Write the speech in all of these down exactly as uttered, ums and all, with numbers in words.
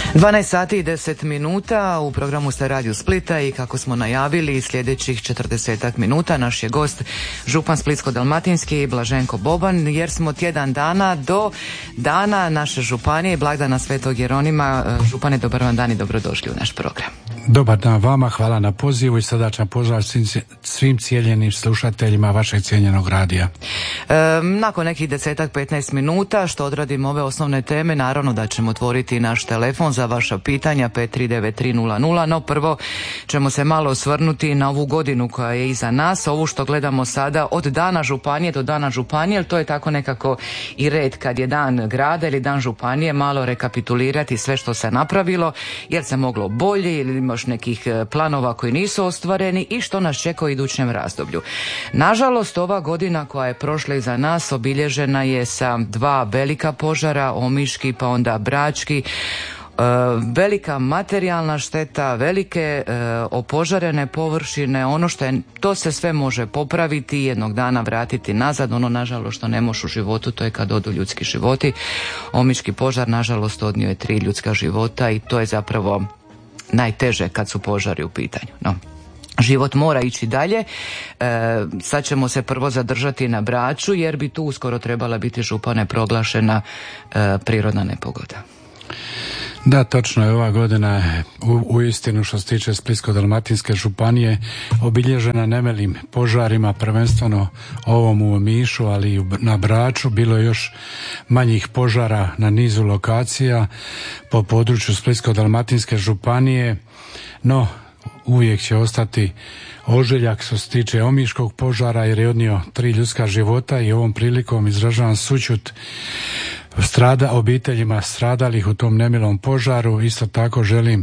dvanaest sati i deset minuta, u programu ste Radio Splita i kako smo najavili sljedećih četrdesetak minuta naš je gost župan Splitsko-dalmatinski Blaženko Boban, jer smo tjedan dana do dana naše županije, blagdana Svetog Jeronima. Župane, dobar vam dan i dobrodošli u naš program. Dobar dan vama, hvala na pozivu i srdačan pozdrav svim, svim cijeljenim slušateljima vašeg cijenjenog radija. E, nakon nekih desetak, petnaest minuta što odradimo ove osnovne teme, naravno da ćemo otvoriti naš telefon za vaša pitanja pet tri devet tri nula nula, no prvo ćemo se malo osvrnuti na ovu godinu koja je iza nas, ovu što gledamo sada od dana županije do dana županije, jer to je tako nekako i red kad je dan grada ili dan županije, malo rekapitulirati sve što se napravilo, jer se moglo bolje ili imaš nekih planova koji nisu ostvareni i što nas čeka u idućem razdoblju. Nažalost, ova godina koja je prošla iza nas obilježena je sa dva velika požara, Omiški pa onda Brački, e, velika materijalna šteta, velike e, opožarene površine, ono što je, to se sve može popraviti i jednog dana vratiti nazad, ono nažalost što ne može u životu, to je kad odu ljudski životi. Omiški požar nažalost odnio je tri ljudska života i to je zapravo najteže kad su požari u pitanju. No, život mora ići dalje. E, sad ćemo se prvo zadržati na Braču, jer bi tu uskoro trebala biti, župane, proglašena e, prirodna nepogoda. Da, točno je, ova godina u, u istinu što se tiče Splitsko-dalmatinske županije obilježena nemelim požarima, prvenstveno ovom u Omišu, ali i na Braču. Bilo je još manjih požara na nizu lokacija po području Splitsko-dalmatinske županije, no uvijek će ostati ožiljak što se tiče Omiškog požara, jer je odnio tri ljudska života i ovom prilikom izražavam sućut strada, obiteljima stradalih u tom nemilom požaru. Isto tako želim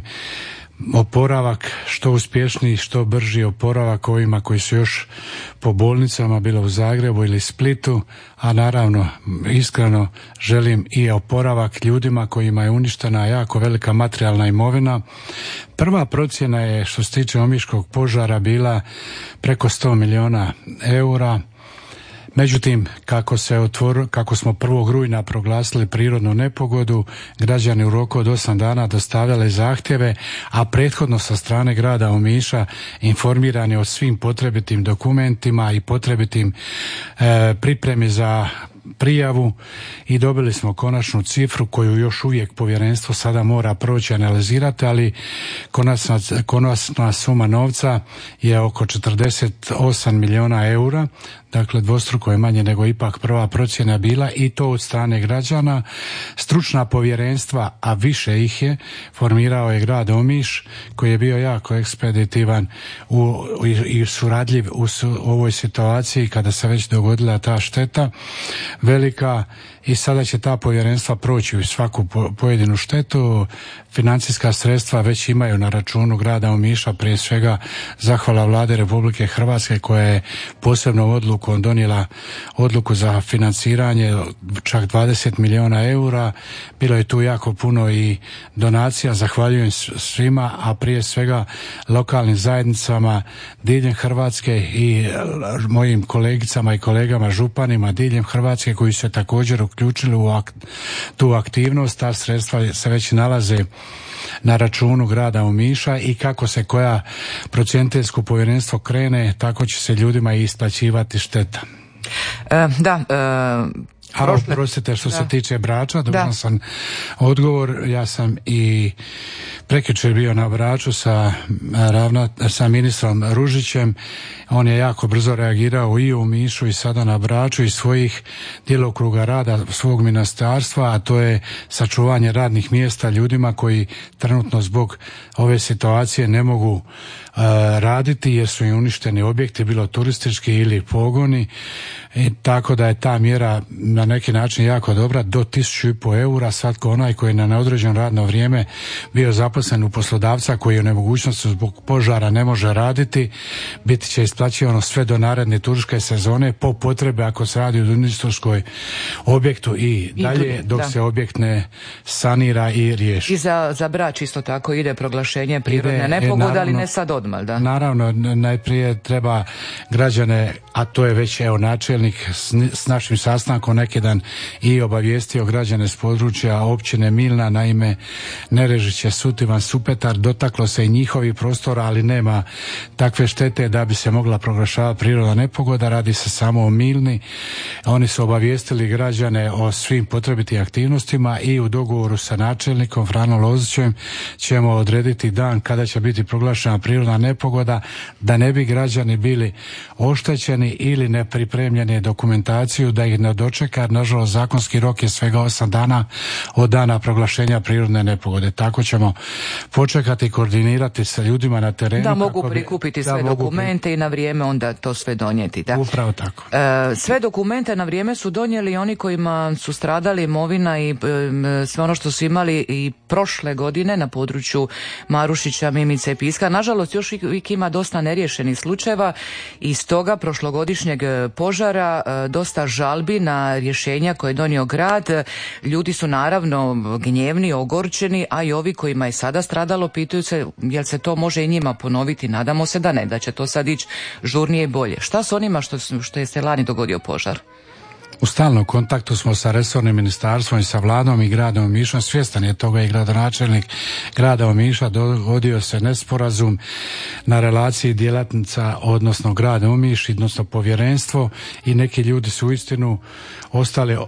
oporavak, što uspješniji, što brži oporavak ovima koji su još po bolnicama, bilo u Zagrebu ili Splitu, a naravno iskreno želim i oporavak ljudima kojima je uništena jako velika materijalna imovina. Prva procjena je što se tiče Omiškog požara bila preko sto milijuna eura. Međutim, kako se otvor, kako smo prvog rujna proglasili prirodnu nepogodu, građani u roku od osam dana dostavljali zahtjeve, a prethodno sa strane grada Omiša informirani o svim potrebitim dokumentima i potrebitim e, pripremi za prijavu i dobili smo konačnu cifru koju još uvijek povjerenstvo sada mora proći analizirati, ali konačna, konačna suma novca je oko četrdeset osam milijuna eura, dakle dvostruko je manje nego ipak prva procjena bila, i to od strane građana. Stručna povjerenstva, a više ih je, formirao je grad Omiš koji je bio jako ekspeditivan u, i, i suradljiv u su, ovoj situaciji kada se već dogodila ta šteta velika, i sada će ta povjerenstva proći u svaku po, pojedinu štetu. Financijska sredstva već imaju na računu grada Omiša, prije svega zahvala Vlade Republike Hrvatske koja je posebnom odlukom donijela odluku za financiranje čak dvadeset milijuna eura. Bilo je tu jako puno i donacija, zahvaljujem svima, a prije svega lokalnim zajednicama diljem Hrvatske i mojim kolegicama i kolegama županima diljem Hrvatske koji su također uključili u ak- tu aktivnost. Ta sredstva se već nalaze na računu grada Omiša i kako se koja procjeniteljsko povjerenstvo krene, tako će se ljudima i isplaćivati šteta. E, da, e... A oprostite, što da. se tiče Brača, dužan sam odgovor. Ja sam i prekjučer bio na Braču sa, ravna, sa ministrom Ružićem. On je jako brzo reagirao i u Omišu i sada na Braču iz svojih djelokruga rada svog ministarstva, a to je sačuvanje radnih mjesta ljudima koji trenutno zbog ove situacije ne mogu uh, raditi jer su im uništeni objekti, bilo turistički ili pogoni. I tako da je ta mjera na neki način jako dobra, do tisuću i po eura. Svatko onaj koji je na neodređeno radno vrijeme bio zaposlen u poslodavca koji je u nemogućnosti zbog požara ne može raditi, biti će isplaćivano sve do naredne turističke sezone po potrebe ako se radi o industrijskoj objektu i dalje, dok da. se objekt ne sanira i riješi. I za, za Brač isto tako ide proglašenje prirodne nepogode, ali ne sad odmah. odmah, da? Naravno, najprije treba građane, a to je već evo načelnik s, s našim sastankom neki dan i obavijestio građane s područja općine Milna, naime Nerežiće, Sutivan, Supetar, dotaklo se i njihovi prostora, ali nema takve štete da bi se mogla proglašavati prirodna nepogoda, radi se samo o Milni. Oni su obavijestili građane o svim potrebitim aktivnostima i u dogovoru sa načelnikom Franom Lozićem ćemo odrediti dan kada će biti proglašena prirodna nepogoda, da ne bi građani bili oštećeni ili nepripremljeni dokumentaciju, da ih ne dočeka. Nažalost, zakonski rok je svega osam dana od dana proglašenja prirodne nepogode. Tako ćemo počekati i koordinirati sa ljudima na terenu. Da mogu bi, prikupiti sve dokumente pri... i na vrijeme onda to sve donijeti. Da? Upravo tako. E, sve dokumente na vrijeme su donijeli oni kojima su stradali imovina i e, sve ono što su imali i prošle godine na području Marušića, Mimice i Piska. Nažalost, još uvijek ima dosta neriješenih slučajeva i stoga prošlogodišnjeg požara dosta žalbi na rješenja koje je donio grad. Ljudi su naravno gnjevni, ogorčeni, a i ovi kojima je sada stradalo pitaju se jel se to može i njima ponoviti. Nadamo se da ne, da će to sad ići žurnije i bolje. Šta s onima što, što je se lani dogodio požar? U stalnom kontaktu smo sa resornim ministarstvom i sa vladom i gradom Omišom. Svjestan je toga i gradonačelnik grada Omiša. Dogodio se nesporazum na relaciji djelatnica, odnosno grad Omiš, odnosno povjerenstvo, i neki ljudi su uistinu ostali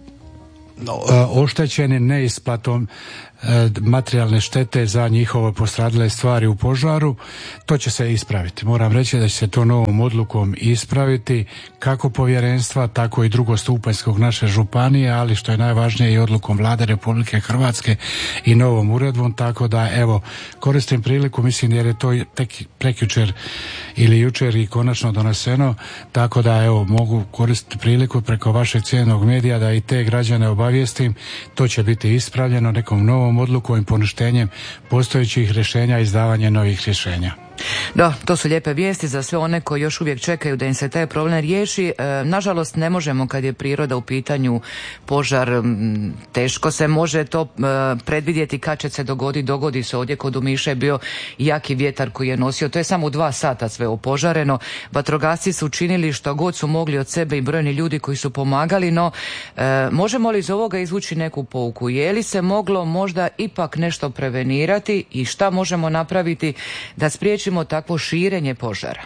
oštećeni neisplatom materijalne štete za njihove postradale stvari u požaru. To će se ispraviti. Moram reći da će se to novom odlukom ispraviti, kako povjerenstva, tako i drugostupanjskog naše županije, ali što je najvažnije i odlukom Vlade Republike Hrvatske i novom uredbom. Tako da evo, koristim priliku, mislim jer je to tek prekjučer ili jučer i konačno doneseno, tako da evo mogu koristiti priliku preko vašeg cijenjenog medija da i te građane obavijestim. To će biti ispravljeno nekom novom odlukom i poništenjem postojećih rješenja i izdavanje novih rješenja. Da, to su lijepe vijesti za sve one koji još uvijek čekaju da im se taj problem riješi. E, nažalost, ne možemo kad je priroda u pitanju, požar, m, teško se može to e, predvidjeti kad će se dogoditi. Dogodi se ovdje kod Omiša je bio jaki vjetar koji je nosio. To je samo u dva sata sve opožareno. Vatrogasci su učinili što god su mogli od sebe i brojni ljudi koji su pomagali, no e, možemo li iz ovoga izvući neku pouku? Je li se moglo možda ipak nešto prevenirati i šta možemo napraviti da spriječimo takvo širenje požara?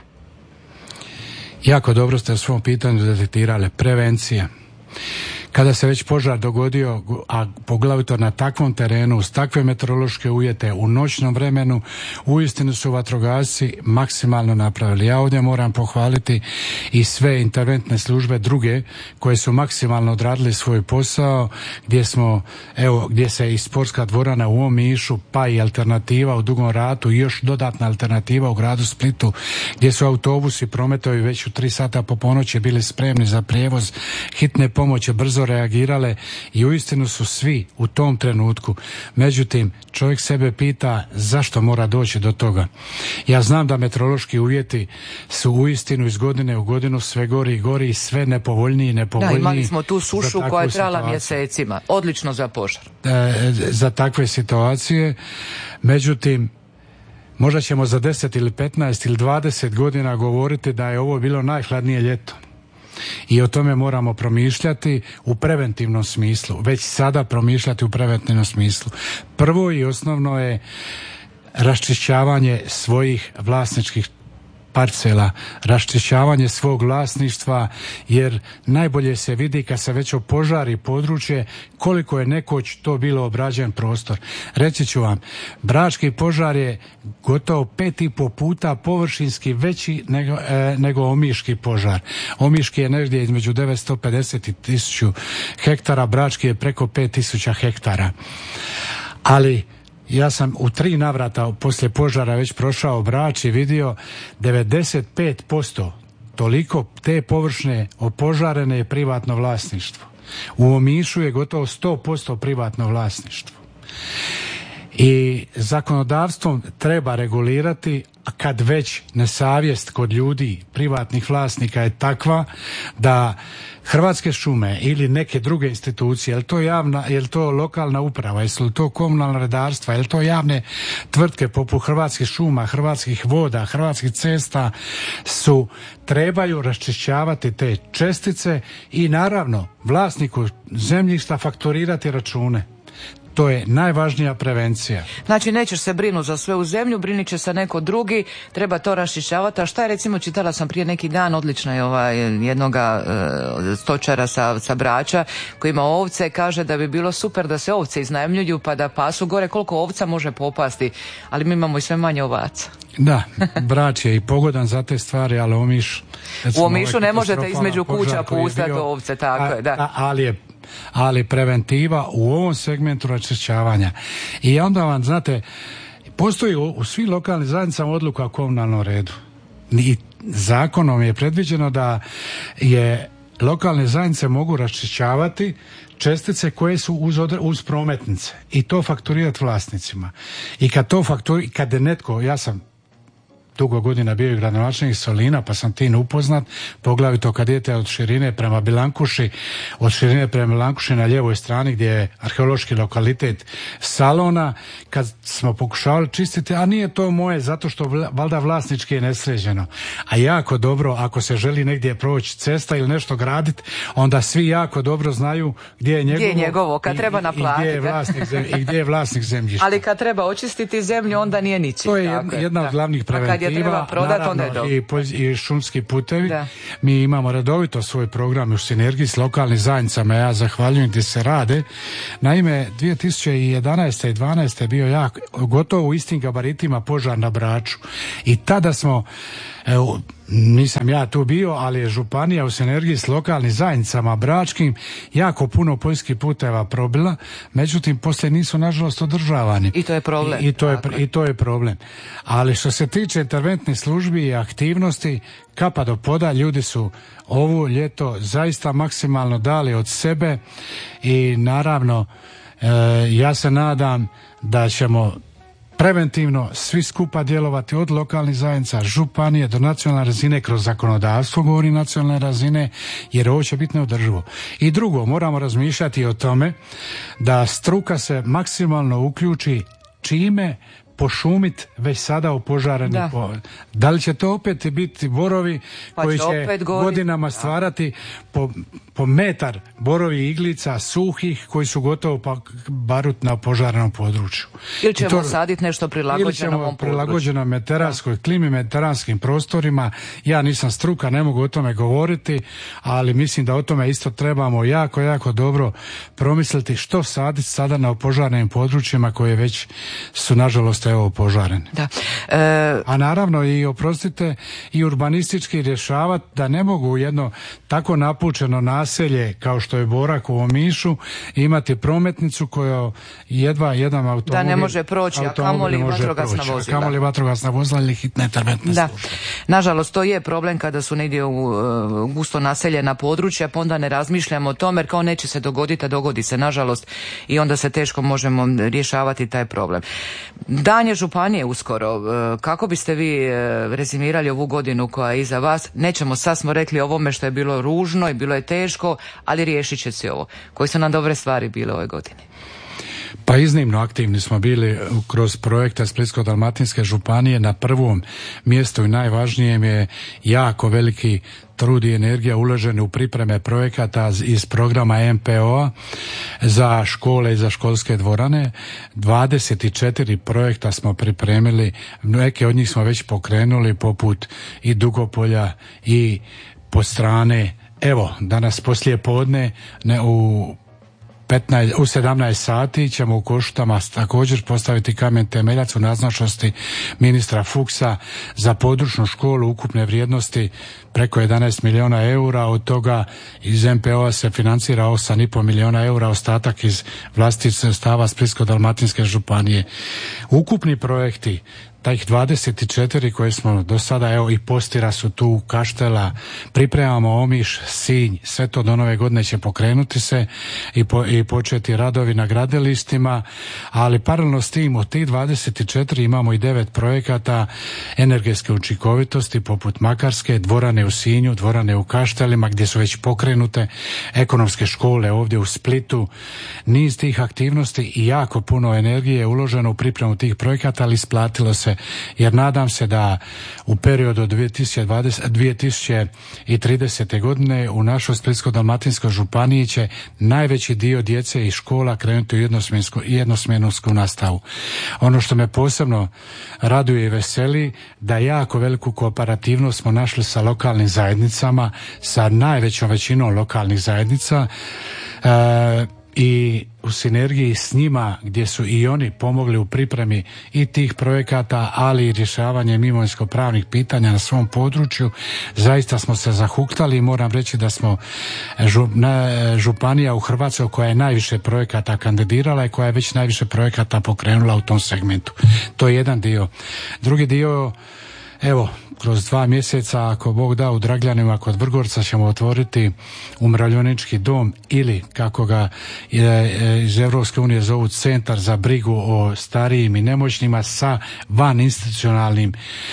Jako dobro ste u svom pitanju detektirali. Prevencija. Kada se već požar dogodio, a poglavito na takvom terenu, uz takve meteorološke uvjete, u noćnom vremenu, uistinu su vatrogasci maksimalno napravili. Ja ovdje moram pohvaliti i sve interventne službe druge koje su maksimalno odradili svoj posao, gdje smo, evo, gdje se i sportska dvorana u Omišu, pa i alternativa u Dugom Ratu i još dodatna alternativa u gradu Splitu, gdje su autobusi prometovi već u tri sata po ponoći bili spremni za prijevoz hitne pomoći, brzo reagirale i uistinu su svi u tom trenutku. Međutim, čovjek sebe pita zašto mora doći do toga. Ja znam da meteorološki uvjeti su uistinu iz godine u godinu sve gori i gori i sve nepovoljniji i nepovoljniji. Da, imali smo tu sušu koja je trajala mjesecima. Odlično za požar. E, za takve situacije. Međutim, možda ćemo za deset ili petnaest ili dvadeset godina govoriti da je ovo bilo najhladnije ljeto. I o tome moramo promišljati u preventivnom smislu. Već sada promišljati u preventivnom smislu. Prvo i osnovno je raščišćavanje svojih vlasničkih parcela, raščišćavanje svog vlasništva, jer najbolje se vidi kad se već opožari područje koliko je nekoć to bilo obrađen prostor. Reći ću vam, Brački požar je gotovo pet i po puta površinski veći nego, e, nego Omiški požar. Omiški je negdje između devetsto pedeset i tisuću hektara, Brački je preko pet tisuća hektara. Ali ja sam u tri navrata poslije požara već prošao Brač i vidio devedeset pet posto toliko te površine opožarene je privatno vlasništvo. U Omišu je gotovo sto posto privatno vlasništvo. I zakonodavstvom treba regulirati, a kad već nesavjest kod ljudi, privatnih vlasnika je takva da Hrvatske šume ili neke druge institucije, je li to javna, je li to lokalna uprava, jesu li to komunalna redarstva, je li to javne tvrtke poput Hrvatskih šuma, Hrvatskih voda, Hrvatskih cesta, su trebaju raščišćavati te čestice i naravno vlasniku zemljišta fakturirati račune. To je najvažnija prevencija. Znači nećeš se brinuti za sve u zemlju, brinit će se neko drugi, treba to raščišćavati. A šta je, recimo, čitala sam prije neki dan, odlična je ovaj jednoga e, stočara sa, sa Brača koji ima ovce, kaže da bi bilo super da se ovce iznajmljuju pa da pasu gore, koliko ovca može popasti, ali mi imamo i sve manje ovaca. Da, Brač je i pogodan za te stvari, ali Omiš... U Omišu ne možete između kuća pustati ovce, tako a, je, da. A, ali je ali preventiva u ovom segmentu raščišćavanja. I onda vam, znate, postoji u, u svim lokalnim zajednicama odluka o komunalnom redu. I zakonom je predviđeno da je lokalne zajednice mogu raščišćavati čestice koje su uz, uz prometnice i to fakturirati vlasnicima. I kad to fakturi, kad je netko, ja sam dugo godina bio i gradonačelnik Solina, pa sam tim upoznat, poglavito kad idete od Širine prema Bilankuši, od Širine prema Bilankuši na lijevoj strani gdje je arheološki lokalitet Salona, kad smo pokušavali čistiti, a nije to moje, zato što valjda vlasnički je nesređeno. A jako dobro, ako se želi negdje proći cesta ili nešto graditi, onda svi jako dobro znaju gdje je njegovo, gdje je njegovo kad i, treba naplatiti. I gdje je vlasnik, zem, i gdje je vlasnik zemljišta. Ali kad treba očistiti zemlju, onda nije ničim. To je jedna, jedna od glavnih preventiva. Treba prodat, onda je i, i šumski putevi. Da. Mi imamo redovito svoj program u sinergiji s lokalnim zajednicama, ja zahvaljujem gdje se rade. Naime, dvije tisuće jedanaeste i dvanaeste je bio jak, gotovo u istim gabaritima požar na Braču. I tada smo, evo, nisam ja tu bio, ali je županija u sinergiji s lokalnim zajednicama bračkim jako puno poljskih puteva probila, međutim poslije nisu nažalost održavani. I to je problem. I, i, to, je, i to je problem. Ali što se tiče interventnih službi i aktivnosti, kapa do poda, ljudi su ovo ljeto zaista maksimalno dali od sebe i naravno e, ja se nadam da ćemo preventivno svi skupa djelovati od lokalnih zajednica, županije do nacionalne razine, kroz zakonodavstvo govori nacionalne razine, jer ovo će biti neodrživo. I drugo, moramo razmišljati o tome da struka se maksimalno uključi čime pošumit već sada opožareni po... Da li će to opet biti borovi pa koji će godinama stvarati po, po metar borovi iglica suhih koji su gotovo pa barut na opožarenom području. Ili ćemo to, saditi nešto prilagođeno ovom području. Prilagođeno mediteranskoj klimi, mediteranskim prostorima. Ja nisam struka, ne mogu o tome govoriti, ali mislim da o tome isto trebamo jako, jako dobro promisliti što saditi sada na opožarenim područjima koje već su nažalost evo požareni. Da. E... A naravno i oprostite i urbanistički rješavati da ne mogu jedno tako napučeno naselje kao što je Borak u Omišu imati prometnicu koja jedva jedan automobil da ne može proći, a kamoli vatrogasna vozila. A kamoli vatrogasna vozila ili hitne interventne da. službe. Nažalost, to je problem kada su negdje u uh, gusto naseljena područja, pa onda ne razmišljamo o tome jer kao neće se dogoditi, a dogodi se nažalost i onda se teško možemo rješavati taj problem. Dan je županije uskoro. Kako biste vi rezimirali ovu godinu koja je iza vas? Nećemo, sad smo rekli ovome što je bilo ružno i bilo je teško, ali riješit će se ovo. Koje su nam dobre stvari bile ove godine? Pa iznimno aktivni smo bili kroz projekte Splitsko-dalmatinske županije. Na prvom mjestu i najvažnijem je jako veliki trud i energija uloženi u pripreme projekata iz programa M P O-a za škole i za školske dvorane. dvadeset četiri projekta smo pripremili, neke od njih smo već pokrenuli poput i Dugopolja i Podstrane. Evo, danas poslije podne ne, u petnaest, u sedamnaest sati ćemo u Košutama također postaviti kamen temeljac u nazočnosti ministra Fuchsa za područnu školu ukupne vrijednosti preko jedanaest milijuna eura, od toga iz M P O-a se financira osam i pol milijuna eura, ostatak iz vlastitih sredstava Splitsko-dalmatinske županije. Ukupni projekti Tajih dvadeset četiri koje smo do sada, evo i Postira su tu, Kaštela, pripremamo Omiš, Sinj, sve to do nove godine će pokrenuti se i, po, i početi radovi na gradilištima, ali paralelno s tim od tih dvadeset četiri imamo i devet projekata energetske učinkovitosti poput Makarske, dvorane u Sinju, dvorane u Kaštelima gdje su već pokrenute, ekonomske škole ovdje u Splitu, niz tih aktivnosti i jako puno energije je uloženo u pripremu tih projekata, ali isplatilo se, jer nadam se da u periodu od dvije tisuće dvadesete, dvije tisuće tridesete godine u našoj Splitsko-dalmatinskoj županiji će najveći dio djece iz škola krenuti u jednosmjensku, jednosmjensku nastavu. Ono što me posebno raduje i veseli, da jako veliku kooperativnost smo našli sa lokalnim zajednicama, sa najvećom većinom lokalnih zajednica, e, i u sinergiji s njima gdje su i oni pomogli u pripremi i tih projekata, ali i rješavanjem imovinsko-pravnih pitanja na svom području, zaista smo se zahuktali i moram reći da smo županija u Hrvatskoj koja je najviše projekata kandidirala i koja je već najviše projekata pokrenula u tom segmentu. To je jedan dio. Drugi dio, evo, kroz dva mjeseca, ako Bog da, u Dragljanima kod Vrgorca ćemo otvoriti umirovljenički dom ili, kako ga iz Europske unije zovu, centar za brigu o starijim i nemoćnima sa van institucionalnim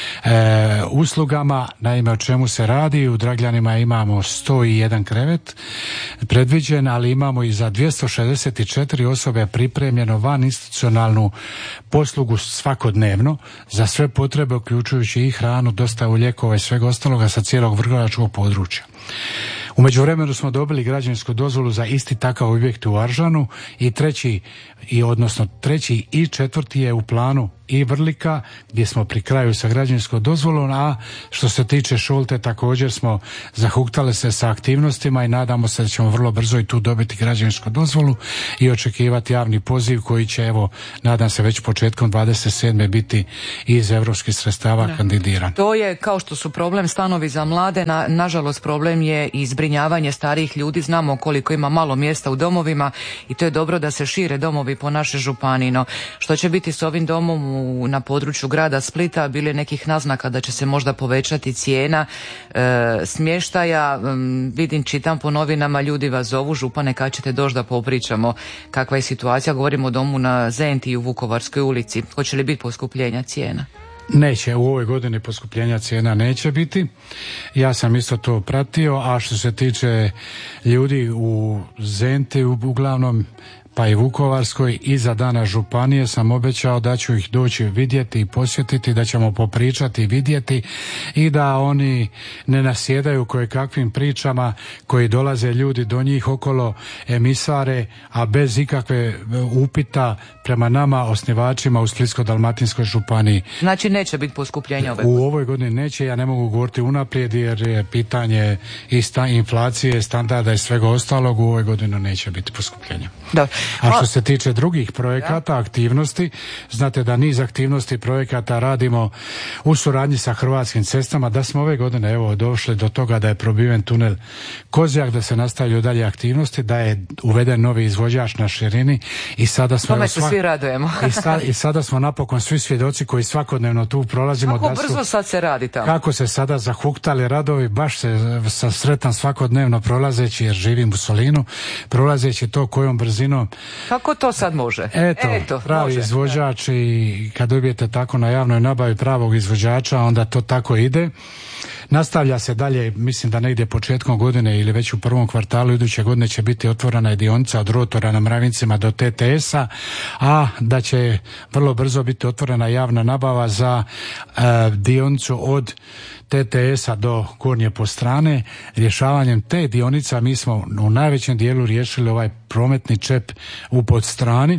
e, uslugama. Naime, o čemu se radi? U Dragljanima imamo sto jedan krevet predviđen, ali imamo i za dvjesto šezdeset četiri osobe pripremljeno van institucionalnu poslugu svakodnevno za sve potrebe, uključujući i hranu, dostavu lijekova i svega ostaloga sa cijelog vrgoračkog područja. U međuvremenu smo dobili građevinsku dozvolu za isti takav objekt u Aržanu i treći, i odnosno treći i četvrti je u planu i Vrlika gdje smo pri kraju sa građevinskom dozvolom, a što se tiče Šolte također smo zahuktali se sa aktivnostima i nadamo se da ćemo vrlo brzo i tu dobiti građevinsku dozvolu i očekivati javni poziv koji će, evo, nadam se već početkom dvadeset sedme biti iz europskih sredstava da. kandidiran. To je, kao što su problem stanovi za mlade, na, nažalost problem je i zbrinjavanje starijih ljudi. Znamo koliko ima malo mjesta u domovima i to je dobro da se šire domovi po našoj županiji. No, što će biti s ovim domom u, na području grada Splita? Bili je nekih naznaka da će se možda povećati cijena e, smještaja. E, vidim, čitam po novinama, ljudi vas zovu, župane, kad ćete doći da popričamo kakva je situacija. Govorimo o domu na Zenti i u Vukovarskoj ulici. Hoće li biti poskupljenja cijena? Neće, u ovoj godini poskupljenja cijena neće biti. Ja sam isto to pratio, a što se tiče ljudi u Zenti, uglavnom pa i Vukovarskoj, iza dana županije sam obećao da ću ih doći vidjeti i posjetiti, da ćemo popričati i vidjeti i da oni ne nasjedaju koje kakvim pričama koji dolaze ljudi do njih okolo emisare, a bez ikakve upita prema nama osnivačima u Splitsko-dalmatinskoj županiji. Znači neće biti poskupljenja ove godine? U ovoj godini neće, ja ne mogu govoriti unaprijed jer je pitanje i sta, inflacije, standarda i svega ostalog. U ovoj godini neće biti poskupljenja. Da. A što se tiče drugih projekata, aktivnosti, znate da niz aktivnosti projekata radimo u suradnji sa Hrvatskim cestama, da smo ove godine evo došli do toga da je probiven tunel Kozjak, da se nastavljaju dalje aktivnosti, da je uveden novi izvođač na širini i sada smo Tome se svak... svi radujemo. I, sta, I sada smo napokon svi svjedoci koji svakodnevno tu prolazimo. Kako da su, brzo sad se radi tamo? Kako se sada zahuktali radovi, baš se sa sretan svakodnevno prolazeći, jer živim u Solinu, prolazeći to kojom brzinom. Kako to sad može? Eto, Eto pravi može. izvođač i kad dobijete tako na javnoj nabavi pravog izvođača, onda to tako ide. Nastavlja se dalje, mislim da negdje početkom godine ili već u prvom kvartalu iduće godine će biti otvorena dionica od rotora na Mravincima do T T S-a, a da će vrlo brzo biti otvorena javna nabava za e, dionicu od T T S-a do Gornje Postrane. Rješavanjem te dionica mi smo u najvećem dijelu riješili ovaj prometni čep u Podstrani,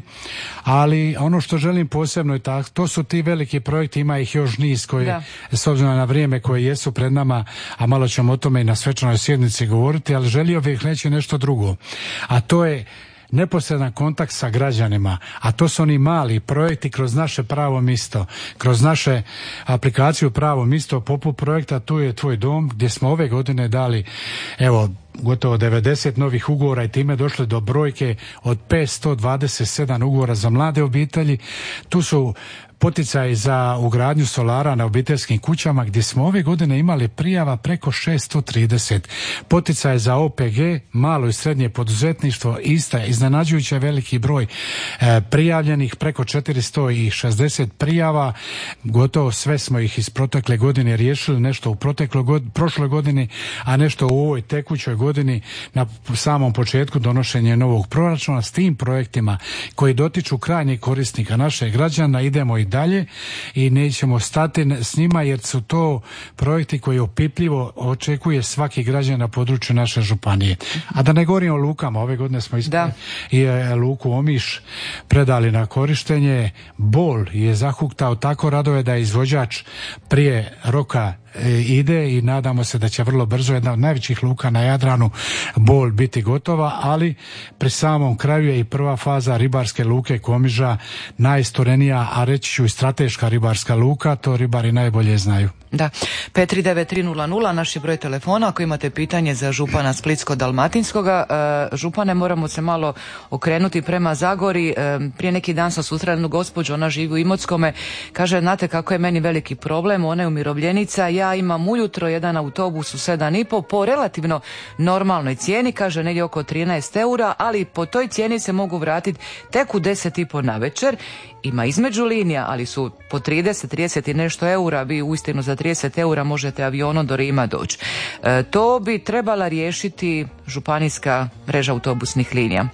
ali ono što želim posebno je tako, to su ti veliki projekti, ima ih još niz koji, da. s obzirom na vrijeme koje jesu pred nama, a malo ćemo o tome i na svečanoj sjednici govoriti, ali želio bih reći nešto drugo, a to je neposredan kontakt sa građanima, a to su oni mali projekti kroz naše Pravo misto, kroz naše aplikaciju Pravo misto, poput projekta Tu je tvoj dom, gdje smo ove godine dali, evo, gotovo devedeset novih ugovora i time došli do brojke od petsto dvadeset sedam ugovora za mlade obitelji. Tu su poticaj za ugradnju solara na obiteljskim kućama gdje smo ove godine imali prijava preko šesto trideset. Poticaj za O P G, malo i srednje poduzetništvo, ista iznenađujuće veliki broj e, prijavljenih, preko četiristo šezdeset prijava. Gotovo sve smo ih iz protekle godine riješili, nešto u protekloj god, prošloj godini, a nešto u ovoj tekućoj godini na samom početku donošenja novog proračuna. S tim projektima koji dotiču krajnjih korisnika, naših građana, idemo i dalje i nećemo stati s njima jer su to projekti koji opipljivo očekuje svaki građan na području naše županije. A da ne govorimo o lukama, ove godine smo ispred i luku Omiš predali na korištenje. Bol je zahuktao tako radove da je izvođač prije roka ide i nadamo se da će vrlo brzo jedna od najvećih luka na Jadranu, Bol, biti gotova, ali pri samom kraju je i prva faza ribarske luke Komiža, najisturenija, a reći ću i strateška ribarska luka, to ribari najbolje znaju. Da, pet tri devet tri nula nula naš je broj telefona ako imate pitanje za župana Splitsko-dalmatinskoga. E, župane, moramo se malo okrenuti prema Zagori. E, prije neki dan sam susrela jednu gospođu, ona živi u Imotskome, kaže, znate kako je meni veliki problem, ona je umirovljenica, ja imam ujutro jedan autobus u sedam i po po relativno normalnoj cijeni, kaže negdje oko trinaest eura, ali po toj cijeni se mogu vratiti tek u deset i po na večer. Ima između linija, ali su po trideset, trideset i nešto eura, vi uistinu za trideset eura možete avionom do Rima doći. E, to bi trebala riješiti županijska mreža autobusnih linija.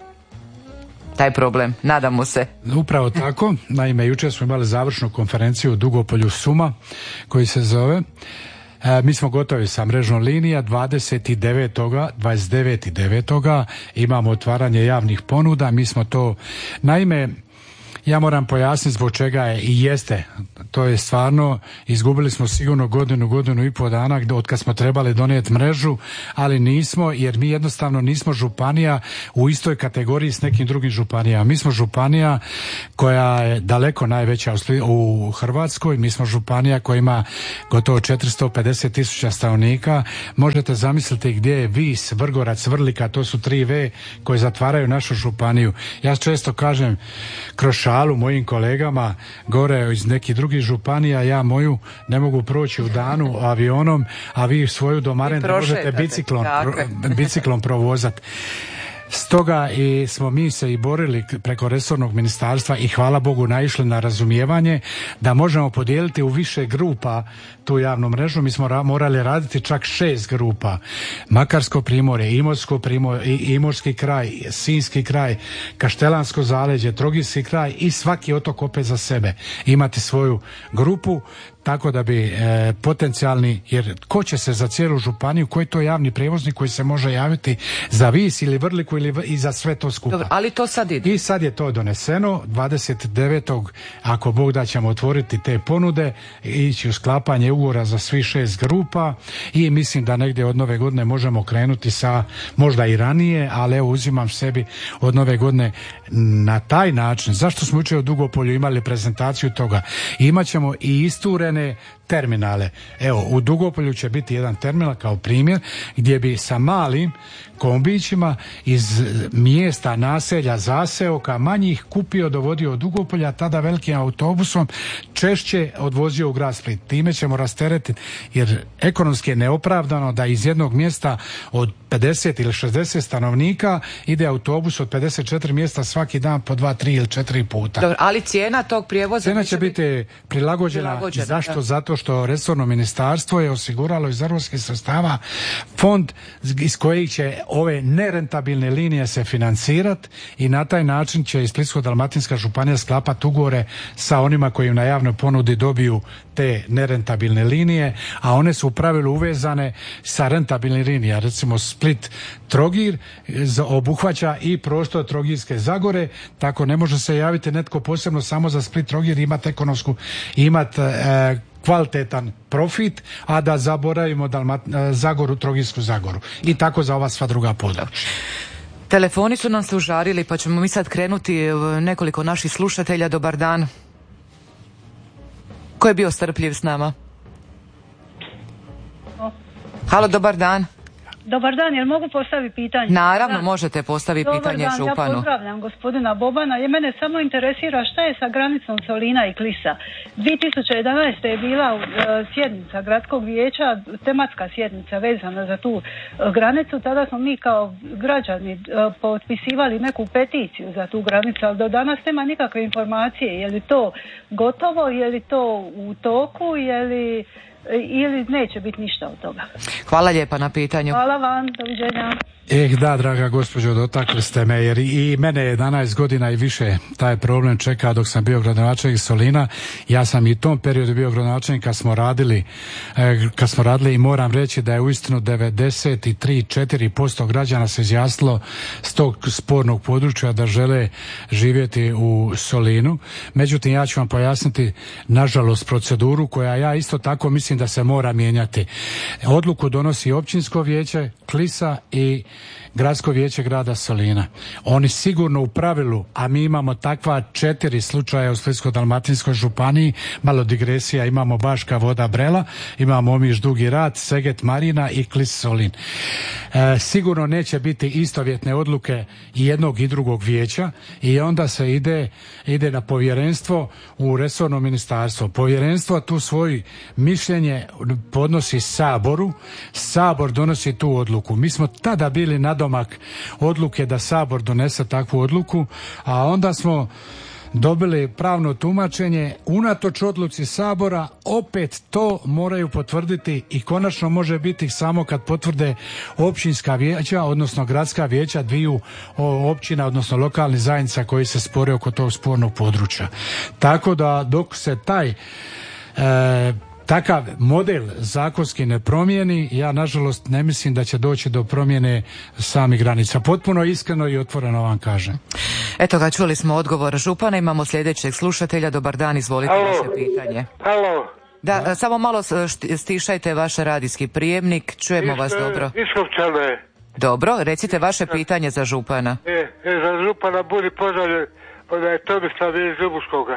Taj problem, nadamo se. Upravo tako, naime jučer smo imali završnu konferenciju u Dugopolju Suma, koji se zove. E, mi smo gotovi sa mrežnom linija, dvadeset devetog dvadeset devetog devetog imamo otvaranje javnih ponuda, mi smo to, naime, ja moram pojasniti zbog čega je i jeste. To je stvarno, izgubili smo sigurno godinu, godinu i pol dana od kad smo trebali donijeti mrežu, ali nismo, jer mi jednostavno nismo županija u istoj kategoriji s nekim drugim županijama. Mi smo županija koja je daleko najveća u Hrvatskoj, mi smo županija koja ima gotovo četiristo pedeset tisuća stanovnika. Možete zamisliti gdje je Vis, Vrgorac, Vrlika, to su tri ve koje zatvaraju našu županiju. Ja često kažem kroz šalu mojim kolegama gore iz nekih drugih županija, ja moju ne mogu proći u danu avionom, a vi svoju do Maren možete biciklom, pro, biciklom provozati. Stoga i smo mi se i borili preko resornog ministarstva i hvala Bogu naišli na razumijevanje da možemo podijeliti u više grupa tu javnu mrežu. Mi smo morali raditi čak šest grupa. Makarsko primorje, Imotsko primorje, Imotski kraj, Sinjski kraj, Kaštelansko zaleđe, Trogirski kraj i svaki otok opet za sebe imati svoju grupu. Tako da bi e, potencijalni, jer ko će se za cijelu županiju, koji je to javni prijevoznik koji se može javiti za Vis ili Vrliku ili i za sve to skupa. Dobro, ali to sad ide. I sad je to doneseno, dvadeset devetog ako Bog da ćemo otvoriti te ponude, ići u sklapanje ugovora za svih šest grupa i mislim da negdje od nove godine možemo krenuti sa, možda i ranije, ali evo uzimam sebi od nove godine na taj način. Zašto smo jučer u Dugopolju imali prezentaciju toga? Imat ćemo i isturene terminale. Evo, u Dugopolju će biti jedan terminal kao primjer gdje bi sa malim kombićima iz mjesta, naselja, zaseoka manjih kupio, dovodio od Dugopolja, tada velikim autobusom češće odvozio u grad Split. Time ćemo rasteretiti, jer ekonomski je neopravdano da iz jednog mjesta od pedeset ili šezdeset stanovnika ide autobus od pedeset četiri mjesta svaki dan po dva, tri ili četiri puta. Dobro, ali cijena tog prijevoza cijena će biti prilagođena. prilagođena zašto? Da. Zato što resorno ministarstvo je osiguralo iz europskih sredstava fond iz kojih će ove nerentabilne linije se financirati i na taj način će i Splitsko-dalmatinska županija sklapati ugovore sa onima koji na javnoj ponudi dobiju te nerentabilne linije, a one su u pravilu uvezane sa rentabilnih linija. Recimo Split Trogir obuhvaća i prostor Trogirske Zagore, tako ne može se javiti netko posebno samo za Split Trogir, imati ekonomsku, imati e, kvalitetan profit, a da zaboravimo Dalmat, Zagoru, Trogirsku Zagoru. I tako za ova sva druga područja. Telefoni su nam se užarili, pa ćemo mi sad krenuti nekoliko naših slušatelja. Dobar dan. Ko je bio strpljiv s nama? Halo, dobar dan. Dobar dan, jel mogu postaviti pitanje? Naravno, dan. možete postaviti Dobar pitanje dan, županu. Ja pozdravljam gospodina Bobana i mene samo interesira šta je sa granicom Solina i Klisa. dvije tisuće jedanaeste. je bila uh, sjednica gradskog vijeća, tematska sjednica vezana za tu uh, granicu. Tada smo mi kao građani uh, potpisivali neku peticiju za tu granicu, ali do danas nema nikakve informacije. Je li to gotovo, je li to u toku, je li... ili neće biti ništa od toga. Hvala lijepa na pitanju. Hvala vam, doviđenja. Eh da, draga gospođo, dotakli ste me, jer i mene jedanaest godina i više taj problem čeka dok sam bio gradonačelnik Solina. Ja sam i u tom periodu bio gradonačelnik kad smo radili, kad smo radili i moram reći da je uistinu devedeset tri zarez četiri posto građana se izjasnilo s tog spornog područja da žele živjeti u Solinu. Međutim, ja ću vam pojasniti, nažalost, proceduru koja ja isto tako mislim da se mora mijenjati. Odluku donosi općinsko vijeće Klisa i Gradsko vijeće grada Solina. Oni sigurno u pravilu, a mi imamo takva četiri slučaja u Splitsko-dalmatinskoj županiji, malo digresija, imamo Baška Voda Brela, imamo Omiš Dugi Rat, Seget Marina i Klis Solin. E, sigurno neće biti istovjetne odluke i jednog i drugog vijeća i onda se ide, ide na povjerenstvo u resorno ministarstvo. Povjerenstvo tu svoje mišljenje podnosi Saboru, Sabor donosi tu odluku. Mi smo tada bili nadomak odluke da Sabor donese takvu odluku, a onda smo dobili pravno tumačenje, unatoč odluci Sabora opet to moraju potvrditi i konačno može biti samo kad potvrde općinska vijeća, odnosno gradska vijeća dviju općina, odnosno lokalnih zajednica koji se spore oko tog spornog područja. Tako da dok se taj e, takav model zakonski ne promijeni, ja nažalost ne mislim da će doći do promjene samih granica. Potpuno iskreno i otvoreno vam kažem. Eto ga, čuli smo odgovor župana, imamo sljedećeg slušatelja. Dobar dan, izvolite vaše pitanje. Halo. Da, da, samo malo stišajte vaš radijski prijemnik, čujemo vas dobro. Iskovčane. Dobro, recite vaše pitanje za župana. E, e za župana budi pozdravljen, onda je Tomislav iz Ljubuškoga.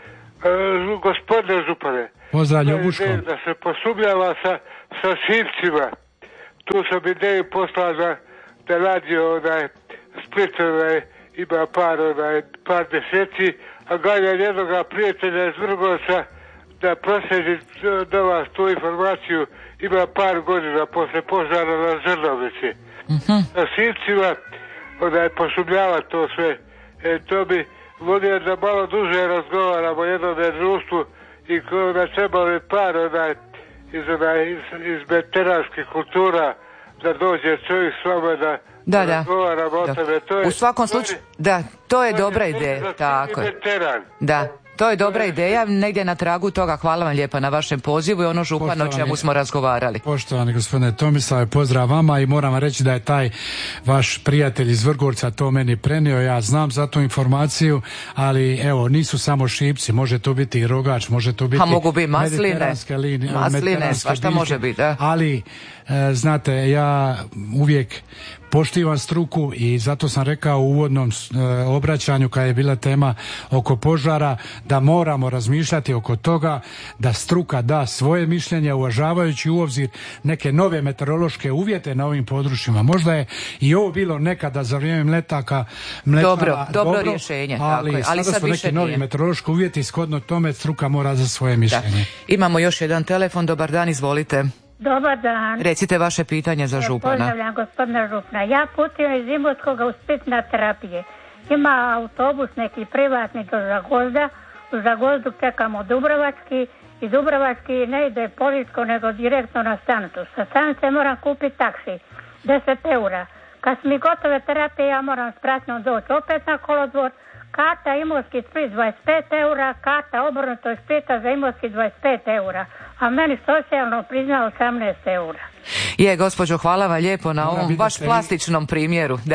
E, gospodine župane, pozdrav Ljubuško. Da se posumljava sa, sa šipcima. Tu sam ideju poslala da, da radi onaj Split, onaj, ima par, onaj, par deseci, a ganja jednoga prijatelja iz Vrgorca da prosjedi do vas tu informaciju, ima par godina posle požara na Zrnovici. Uh-huh. Sa šipcima, onaj, posumljava to sve. E, to bi volio da malo duže razgovaramo jednome društvu i da trebali par onaj, iz, onaj, iz, iz veteranskih kultura da dođe čovjek s vama da, da, da razgovaramo o tome. To je, u svakom slučaju, da, to je dobra ideja. Tako je. Da. To je dobra ideja, negdje na tragu toga. Hvala vam lijepa na vašem pozivu i ono župano o čemu smo razgovarali. Poštovani gospodine Tomislave, pozdrav vama i moram reći da je taj vaš prijatelj iz Vrgorca to meni prenio, ja znam za tu informaciju, ali evo, nisu samo šipci, može to biti i rogač, može to biti... A mogu biti masline, linije, masline, svašta može biti, da. Ali, e, znate, ja uvijek poštivam struku i zato sam rekao u uvodnom e, obraćanju kad je bila tema oko požara da moramo razmišljati oko toga da struka da svoje mišljenje uvažavajući u obzir neke nove meteorološke uvjete na ovim područjima. Možda je i ovo bilo nekada za vrijeme mletaka mletala, dobro, dobro, dobro rješenje, ali, tako je. Ali sada su neki novi meteorološki uvjeti, shodno tome struka mora za svoje mišljenje. Da. Imamo još jedan telefon, dobar dan, izvolite. Dobar dan. Recite vaše pitanje za župana. Pozdravljam gospodina župana. Ja putujem iz Imotskoga u Split na terapije. Ima autobus neki privatni do Zagozda. U Zagozdu čekamo Dubrovački i Dubrovački ne ide poličko nego direktno na stanicu. Sa stanice moram kupiti taksi. deset eura. Kad su mi gotove terapije ja moram s pratnjom doći opet na kolodvor. Karta Imotski Split dvadeset pet eura, karta obrnuto iz Splita za Imotski dvadeset pet eura, a meni socijalno prizna osamnaest eura. Je, gospođo, hvala vam lijepo na ovom baš plastičnom primjeru, da.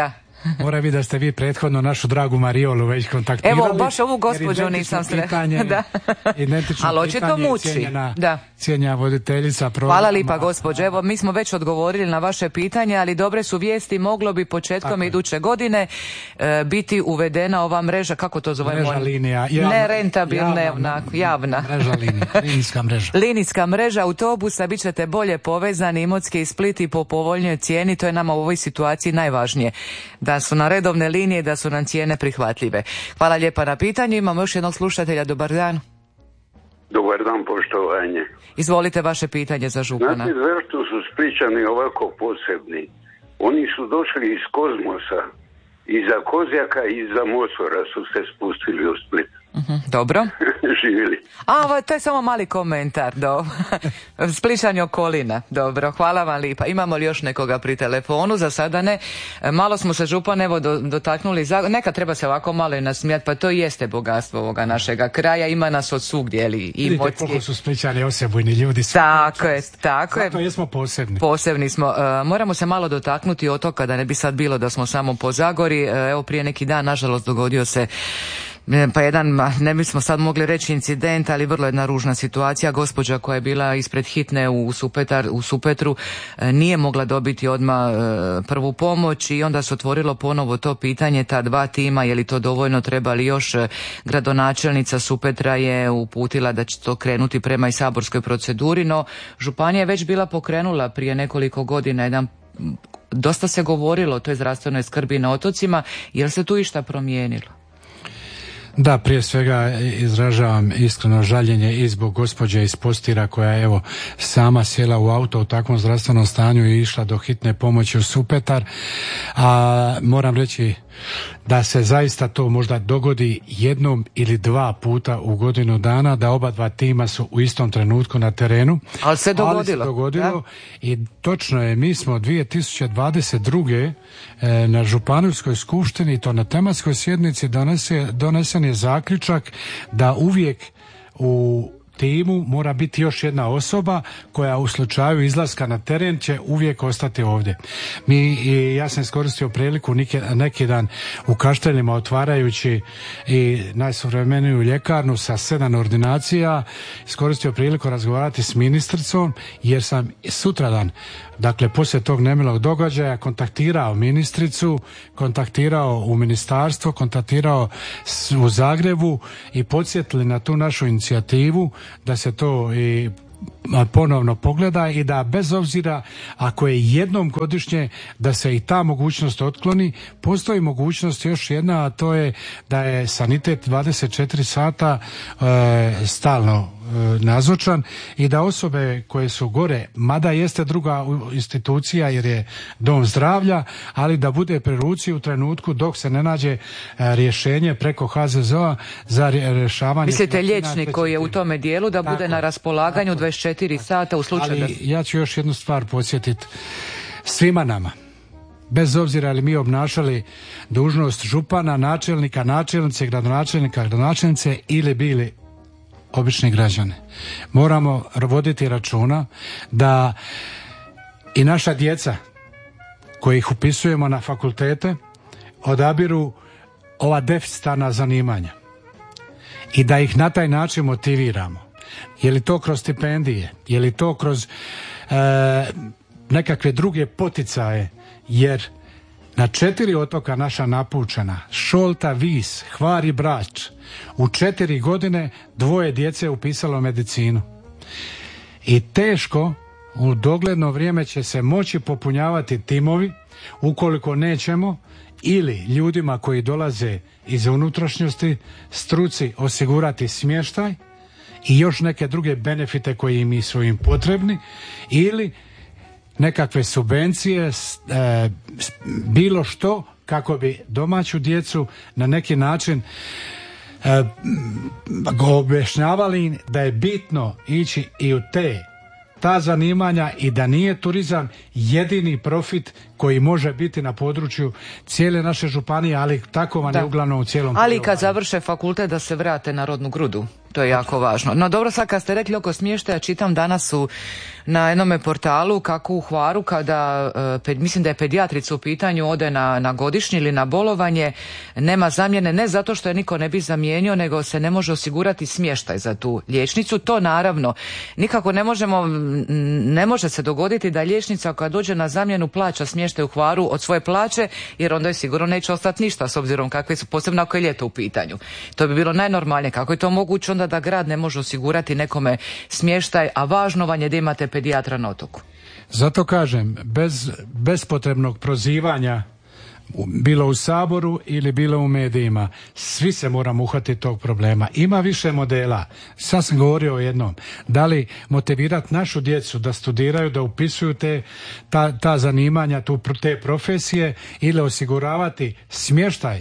Mora vi da ste vi prethodno našu dragu Mariolu već kontaktirali. Evo, baš ovu gospođu nisam sretna. Da. Identično ali očito muči. Cijenjena, da. cijenjena voditeljica programa. Hvala lipa gospođo. Evo, mi smo već odgovorili na vaše pitanje, ali dobre su vijesti. Moglo bi početkom iduće godine e, biti uvedena ova mreža, kako to zovemo? Mreža linija. Javna, nerentabilna, javna. javna. Mreža linija. Linijska mreža. Linijska mreža autobusa, bit ćete bolje povezani, Imotski i Split i po povoljnoj cijeni. To je nama u ovoj situaciji najvažnije. Da su na redovne linije, da su nam cijene prihvatljive. Hvala lijepa na pitanju. Imamo još jednog slušatelja. Dobar dan. Dobar dan, poštovanje. Izvolite vaše pitanje za župana. Znate, zašto su Splićani ovako posebni? Oni su došli iz kozmosa, iza Kozjaka i iza Mosora su se spustili u Split. Uh-huh, dobro. Živjeli. A, ovo, to je samo mali komentar. Do. Splićani okolina. Dobro, hvala vam lipa. Imamo li još nekoga pri telefonu? Za sada ne. Malo smo se, župan, evo do, dotaknuli. Za... Nekad treba se ovako malo i nasmijati, pa to jeste bogatstvo ovoga našega kraja. Ima nas od svugdje. I vidite Imotski. Koliko su Splićani osebujni ljudi. Tako je, tako je. Zato jesmo posebni. Posebni smo. Uh, moramo se malo dotaknuti otoka, da ne bi sad bilo da smo samo po Zagori. Uh, evo, prije neki dan, nažalost, dogodio se pa jedan, ne bismo sad mogli reći incident, ali vrlo jedna ružna situacija. Gospođa koja je bila ispred hitne u, Supetar, u Supetru nije mogla dobiti odmah prvu pomoć i onda se otvorilo ponovo to pitanje, ta dva tima, je li to dovoljno, treba li još. Gradonačelnica Supetra je uputila da će to krenuti prema i saborskoj proceduri, no županija je već bila pokrenula prije nekoliko godina jedan, dosta se govorilo o toj zdravstvenoj skrbi na otocima. Jel se tu išta promijenilo? Da, prije svega izražavam iskreno žaljenje i zbog gospođe iz Postira koja je evo sama sjela u auto u takvom zdravstvenom stanju i išla do hitne pomoći u Supetar. A moram reći da se zaista to možda dogodi jednom ili dva puta u godinu dana, da oba dva tima su u istom trenutku na terenu. Ali se dogodilo. Ali se dogodilo i točno je, mi smo dvije tisuće dvadeset druge E, na Županijskoj skupštini, to na tematskoj sjednici donese, donesen je zaključak da uvijek u timu mora biti još jedna osoba koja u slučaju izlaska na teren će uvijek ostati ovdje. Mi, i ja sam iskoristio priliku neki, neki dan u Kašteljima otvarajući i najsuvremeniju ljekarnu sa sedam ordinacija, iskoristio priliku razgovarati s ministricom jer sam sutradan, dakle poslije tog nemilog događaja, kontaktirao ministricu, kontaktirao u ministarstvo, kontaktirao u Zagrebu i podsjetili na tu našu inicijativu da se to i ponovno pogleda i da bez obzira ako je jednom godišnje da se i ta mogućnost otkloni. Postoji mogućnost još jedna, a to je da je sanitet dvadeset četiri sata e, stalno e, nazočan i da osobe koje su gore, mada jeste druga institucija jer je dom zdravlja, ali da bude pri ruci u trenutku dok se ne nađe e, rješenje preko H Z Z O-a za rješavanje. Mislite liječnik koji je u tome dijelu da tako bude na raspolaganju tako, dvadeset četiri sata u slučaju ali da... ja ću još jednu stvar podsjetiti svima nama, bez obzira li mi obnašali dužnost župana, načelnika, načelnice, gradonačelnika, gradonačelnice ili bili obični građani. Moramo voditi računa da i naša djeca koji ih upisujemo na fakultete odabiru ova deficitarna zanimanja i da ih na taj način motiviramo. Je li to kroz stipendije, je li to kroz e, nekakve druge poticaje, jer na četiri otoka naša napučena, Šolta, Vis, Hvar i Brač, u četiri godine dvoje djece je upisalo medicinu. I teško u dogledno vrijeme će se moći popunjavati timovi ukoliko nećemo ili ljudima koji dolaze iz unutrašnjosti struci osigurati smještaj i još neke druge benefite koji im su im potrebni ili nekakve subvencije, e, bilo što kako bi domaću djecu na neki način e, objašnjavali im da je bitno ići i u te ta zanimanja i da nije turizam jedini profit koji može biti na području cijele naše županije, ali tako vam je uglavnom u cijelom. Ali kad završe fakultet da se vrate na rodnu grudu. To je jako važno. No dobro, sad kad ste rekli oko smještaja, čitam danas u na jednome portalu kako u Hvaru kada, e, mislim da je pedijatrica u pitanju, ode na, na godišnji ili na bolovanje, nema zamjene, ne zato što je niko ne bi zamijenio, nego se ne može osigurati smještaj za tu liječnicu. To naravno nikako ne možemo, ne može se dogoditi da liječnica koja dođe na zamjenu plaća smještaj u Hvaru od svoje plaće, jer onda je sigurno neće ostati ništa s obzirom kakve su, posebno ako je ljeto u pitanju. To bi bilo najnormalnije. Kako je to moguće onda da grad ne može osigurati nekome smještaj, a važno vam je da imate pedijatra na otoku? Zato kažem, bez bespotrebnog prozivanja, bilo u Saboru ili bilo u medijima, svi se moramo uhvatiti tog problema. Ima više modela. Sad sam govorio o jednom. Da li motivirati našu djecu da studiraju, da upisuju te, ta, ta zanimanja, tu, te profesije, ili osiguravati smještaj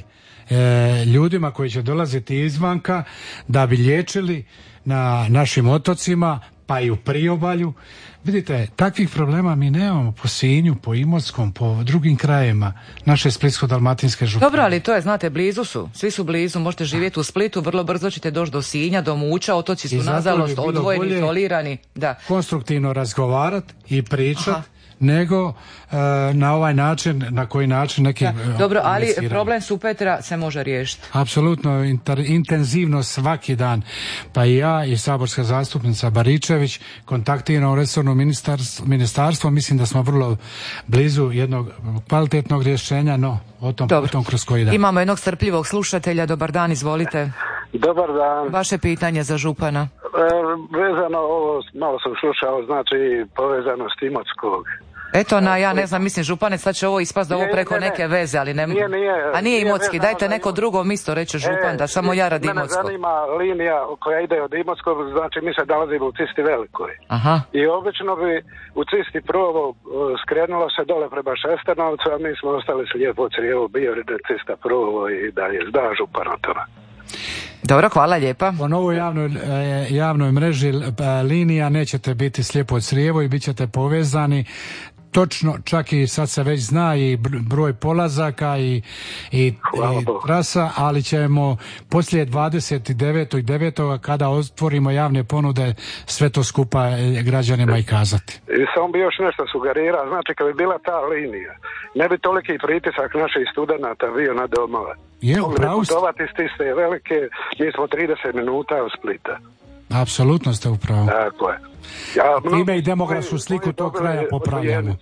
e, ljudima koji će dolaziti izvanka da bi liječili na našim otocima, pa i u priobalju. Vidite, takvih problema mi nemamo po Sinju, po Imotskom, po drugim krajevima naše Splitsko-dalmatinske županije. Dobro, ali to je, znate, blizu su. Svi su blizu, možete živjeti u Splitu, vrlo brzo ćete doći do Sinja, do Muča, otoci su nažalost odvojeni, izolirani. Da. Konstruktivno razgovarati i pričati, nego uh, na ovaj način, na koji način neki... Da, dobro, ali investirani. Problem Supetra se može riješiti. Apsolutno, inter, intenzivno svaki dan. Pa i ja i saborska zastupnica Baričević kontaktiramo resorno ministarstvo, ministarstvo, mislim da smo vrlo blizu jednog kvalitetnog rješenja, no o tom, o tom kroz koji dan. Imamo jednog strpljivog slušatelja, dobar dan, izvolite. Dobar dan. Vaše pitanje za župana. E, vezano ovo, malo sam slušao, znači povezanost Imotskog. Eto, na, ja ne znam, mislim, župane, sad će ovo ispast da ovo preko ne, ne, neke veze, ali ne... Nije, nije, a nije, nije Imotski, vezano, dajte neko drugo misto, reće župan, e, da samo ja radim Imotskog. Mene zanima linija koja ide od Imotskog, znači mi se nalazimo u Cisti Velikoj. Aha. I obično bi u Cisti Provo skrenulo se dole prema Šestanovcu, a mi smo ostali slijepo crijevo, bio je Cista Provo i dalje, zda župan o tome. Dobro, hvala lijepa. Po novoj javnoj, javnoj mreži linija nećete biti slijepo crijevo i bit ćete povezani. Točno, čak i sad se već zna i broj polazaka i, i, i trasa, ali ćemo poslije dvadeset devetog devetog kada otvorimo javne ponude sve to skupa građanima i kazati. I samo bi još nešto sugerirao, znači kad bi bila ta linija, ne bi toliki pritisak naših studenata bio na domove. Je, upravo ste. Putovati s Tiste Velike, mi smo trideset minuta od Splita. Apsolutno ste upravo. Tako je. Ja, time i demografsku sliku tog kraja popravljamo.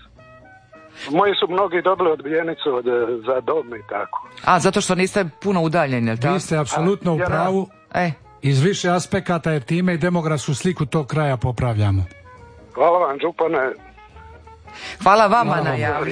Moji su mnogi dobili odbijenicu od, za dom i tako. A, zato što niste puno udaljeni, jel tako? Vi ste apsolutno u pravu, e. iz više aspekata, jer time i demografsku sliku tog kraja popravljamo. Hvala vam, župane. Hvala vama na javljanju.